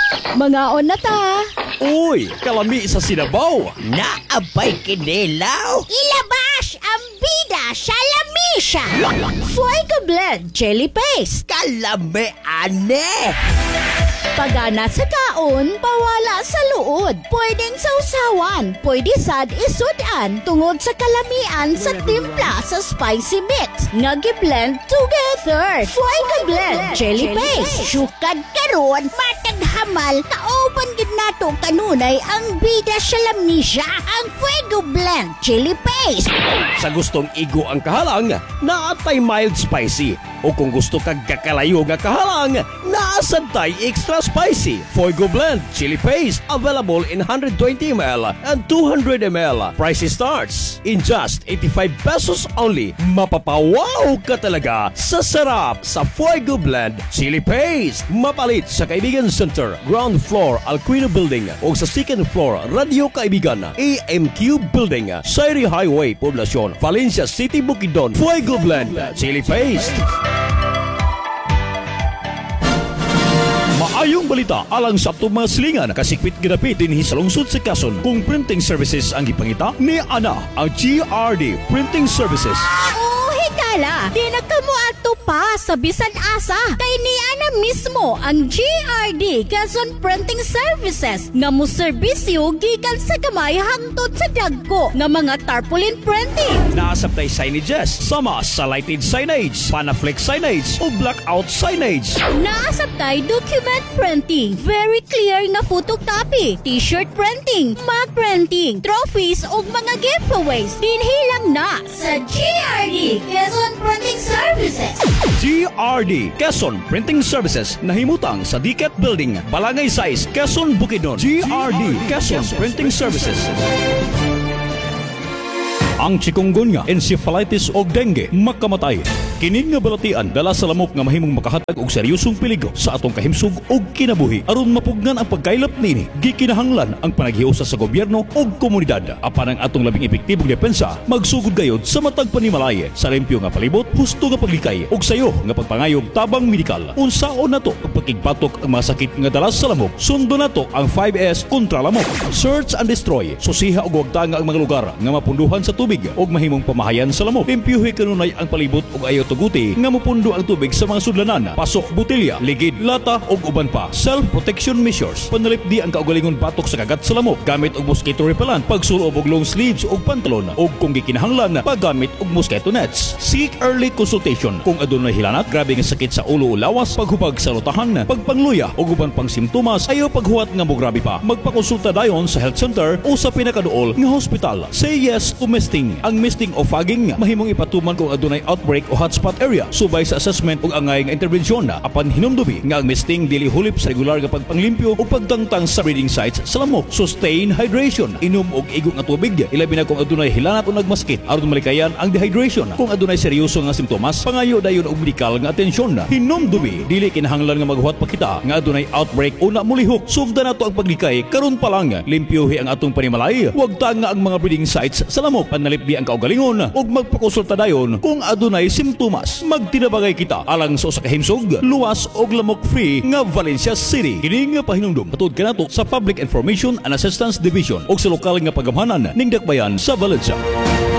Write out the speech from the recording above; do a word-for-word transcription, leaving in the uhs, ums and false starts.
Mga on na ta. Uy, kalami sa sinabaw. Naabay kinilaw. Ilabas ang bida sa lamisa. Fuego Blend Chili Paste. Kalami ane. Pagana sa kaon, pawala sa luod. Pwedeng sausawan, pwede sad isudan tungod sa kalamian sa timpla sa spicy mix. Nga gi-blend together. Fuego Blend Chili Paste. Sukad karon, matag hamal, kauban gid nato kanunay ang bida sa lamisa, ang Fuego Blend Chili Paste. Sa gustong igo ang kahalang, naatay mild spicy. O kung gusto kag kakalayo nga kahalang, naasantay extra spicy. Fuego Blend Chili Paste available in one hundred twenty milliliters and two hundred milliliters. Price starts in just eighty-five pesos only. Mapapawaw ka talaga sa sarap sa Fuego Blend Chili Paste. Mapalit sa Kaibigan Center, ground floor Alquino Building o sa second floor Radio Kaibigan A M Q Building, Sairi Highway, Poblacion, Valencia City, Bukidnon. Fuego Blend Chili Paste. Maayong balita alang sa atong mga silingan kasikpit ginapit dinhi sa lungsod sa Quezon kung printing services ang gipangita ni ana ang G R D Printing Services. Oh, higala, di na kamo ato pa sa bisan asa. Kay niana mismo ang G R D Quezon Printing Services nga mo serbisyo gikan sa gamay hangtod sa dagko nga mga tarpaulin printing. Naasabtay signages sama sa lighted signage, panaflex signage o blackout signage. Naasabtay document printing, very clear nga photocopy, t-shirt printing, mug printing, trophies ug mga giveaways. Dinhilang na sa G R D Quezon Printing Services. G R D Quezon Printing Services nahimutang sa D C A T Building, Balangay Size, Quezon, Bukidnon. G R D Quezon Printing Services. Ang chikungunya, encephalitis o dengue makamatay. Kini nga balatian dala sa lamok nga mahimong makahatag og seryosong peligro sa atong kahimsug ug kinabuhi. Aron mapugnan ang pagkaylap nini, gikinahanglan ang panaghiusa sa gobyerno ug komunidad. Apan ang atong labing epektibong depensa magsugod gayud sa matag panimalay sa limpyo nga palibot, husto nga paglikay ug sayo nga pagpangayog tabang medikal. Unsaon nato ang pagkigpatok ang mga sakit nga dala sa lamok. Sundo nato ang five S kontra lamok. Search and destroy. Susiha ug wagtanga ang mga lugar nga mapunduhan sa tubig ug mahimong pamahayan sa lamok. Limpyuhi kanunay ang palibot ug ayaw tuguti nga mopundo ang tubig sa mga sudlanan, pasok, botelya, ligid, lata ug uban pa. Self-protection measures. Panalipdi ang kaugalingon batok sa kagat sa lamok gamit og mosquito repellent, pagsulob og long sleeves ug pantalon ug kung gikinahanglan paggamit og mosquito nets. Seek early consultation kung adunay hilanat, grabe nga sakit sa ulo o lawas, paghubag sa lutahan, pagpangluya ug uban pang simptomas, ayaw paghuwat nga mo grabe pa. Magpakonsulta dayon sa health center o sa pinakaduol nga hospital. Say yes to misting. Ang misting o fogging mahimong ipatuman kung adunay outbreak o hotspot area subay sa assessment ug angay nga interbensyon na apan hinumdubi nga ang misting dili hulip sa regular nga pagpanglimpyo o pagtangtang sa breeding sites sa lamok. Sustain hydration, inom og igong nga tubig ilabi na kung adunay hilanat o nagmaskit aron malikayan ang dehydration. Kung adunay seryoso nga simptomas, pangayo dayon og medikal nga atensyon. Hinumdubi dili kinahanglan nga maghuwat pa kita nga adunay outbreak o na mulihok. Sugda nato ang paglikay karon pa lang. Limpyohi ang atong panimalay, wag tanga ang mga breeding sites sa lamok. Panalipdi ang kaugalingon ug magpakonsulta dayon kung adunay simptomas. Magtinabagay kita alang sa usa ka himsog, luwas og lamok free nga Valencia City. Kini nga pahinumdom patud kanato sa Public Information and Assistance Division o sa lokal nga pagamhanan ning dakbayan sa Valencia.